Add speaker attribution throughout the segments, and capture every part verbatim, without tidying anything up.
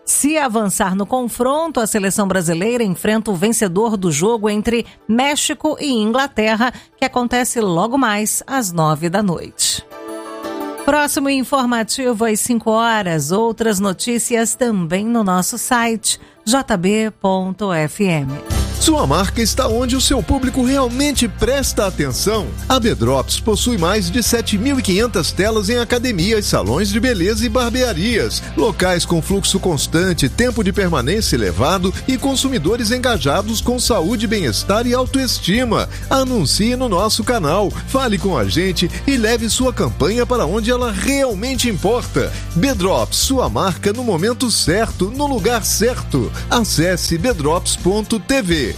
Speaker 1: Se avançar no confronto, a seleção brasileira enfrenta o vencedor do jogo entre México e Inglaterra, que acontece logo mais às nove da noite. Próximo informativo às cinco horas. Outras notícias também no nosso site j b ponto f m.
Speaker 2: Sua marca está onde o seu público realmente presta atenção. A B-Drops possui mais de sete mil e quinhentas telas em academias, salões de beleza e barbearias, locais com fluxo constante, tempo de permanência elevado e consumidores engajados com saúde, bem-estar e autoestima. Anuncie no nosso canal, fale com a gente e leve sua campanha para onde ela realmente importa. B-Drops, sua marca no momento certo, no lugar certo. Acesse b drops ponto t v.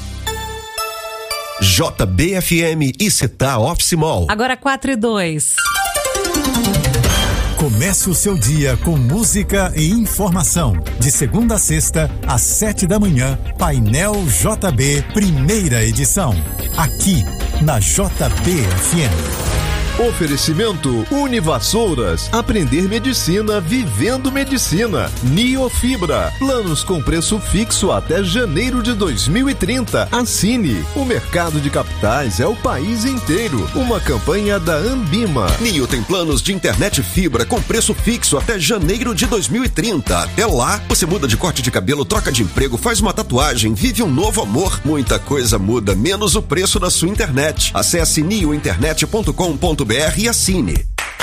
Speaker 3: J B F M e Cetá Office Mall.
Speaker 1: Agora quatro e dois.
Speaker 4: Comece o seu dia com música e informação. De segunda a sexta, às sete da manhã, Painel J B, primeira edição. Aqui, na J B F M.
Speaker 2: Oferecimento Univassouras, aprender medicina vivendo medicina. Niofibra, planos com preço fixo até janeiro de dois mil e trinta. Assine. O mercado de capitais é o país inteiro. Uma campanha da Ambima.
Speaker 3: Nio tem planos de internet fibra com preço fixo até janeiro de dois mil e trinta. Até lá, você muda de corte de cabelo, troca de emprego, faz uma tatuagem, vive um novo amor. Muita coisa muda, menos o preço da sua internet. Acesse nio internet ponto com ponto b r e assine.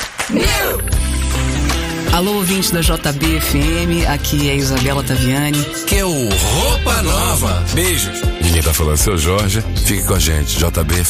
Speaker 5: Alô, ouvintes da J B F M, aqui é a Isabela Taviani.
Speaker 6: Que é o Roupa Nova. Beijos.
Speaker 7: E quem tá falando é o seu Jorge. Fique com a gente, J B F M.